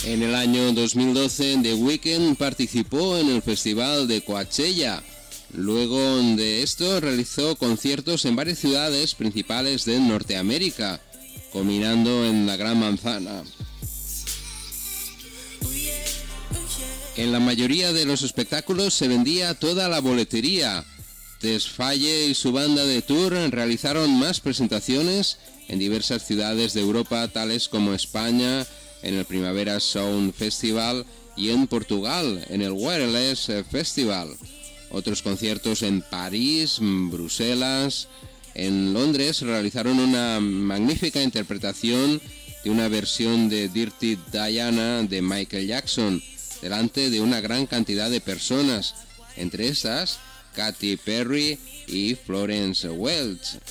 En el año 2012, The Weeknd participó en el Festival de Coachella. Luego de esto, realizó conciertos en varias ciudades principales de Norteamérica, culminando en la Gran Manzana. En la mayoría de los espectáculos se vendía toda la boletería. Tesfaye y su banda de tour realizaron más presentaciones en diversas ciudades de Europa, tales como España, en el Primavera Sound Festival, y en Portugal, en el Wireless Festival. Otros conciertos en París, Bruselas. En Londres realizaron una magnífica interpretación de una versión de Dirty Diana de Michael Jackson, delante de una gran cantidad de personas, entre estas Katy Perry y Florence Welch.